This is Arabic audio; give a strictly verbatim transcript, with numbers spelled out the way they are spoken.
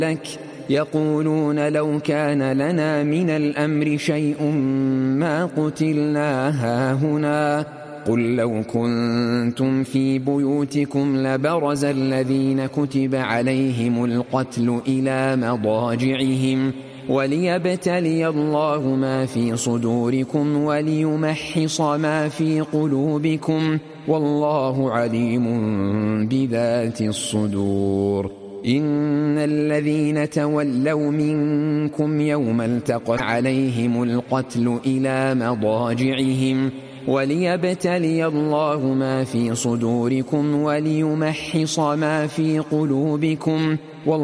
لك يقولون لو كان لنا من الأمر شيء ما قتلنا هاهنا قل لو كنتم في بيوتكم لبرز الذين كتب عليهم القتل إلى مضاجعهم وليبتلي الله ما في صدوركم وليمحص ما في قلوبكم والله عليم بذات الصدور. إن الذين تولوا منكم يوم التقى عليهم القتل إلى مضاجعهم وليبتلي الله ما في صدوركم وليمحص ما في قلوبكم